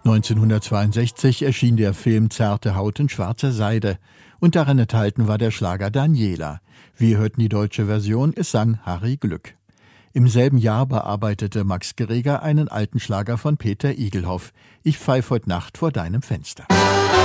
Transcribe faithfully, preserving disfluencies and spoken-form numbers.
neunzehnhundertzweiundsechzig erschien der Film Zarte Haut in schwarzer Seide und darin enthalten war der Schlager Daniela. Wir hörten die deutsche Version, es sang Harry Glück. Im selben Jahr bearbeitete Max Greger einen alten Schlager von Peter Igelhoff, Ich pfeif heut Nacht vor deinem Fenster.